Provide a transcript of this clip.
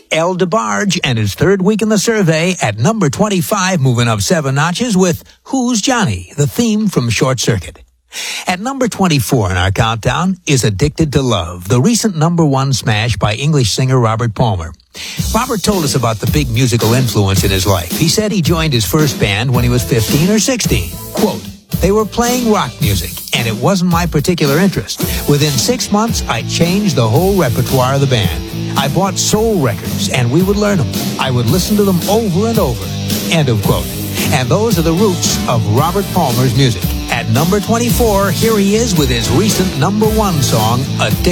El DeBarge and his third week in the survey at number 25, moving up 7 notches with Who's Johnny, the theme from Short Circuit. At number 24 in our countdown is Addicted to Love, the recent number 1 smash by English singer Robert Palmer. Robert told us about the big musical influence in his life. He said he joined his first band when he was 15 or 16. Quote, "They were playing rock music, and it wasn't my particular interest. Within 6 months, I changed the whole repertoire of the band. I bought soul records, and we would learn them. I would listen to them over and over." End of quote. And those are the roots of Robert Palmer's music. At number 24, here he is with his recent number 1 song, Addicted.